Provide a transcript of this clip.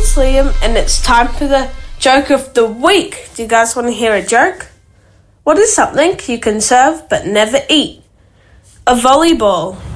it's Liam, and it's time for the joke of the week. Do you guys want to hear a joke? What is something you can serve but never eat? A volleyball.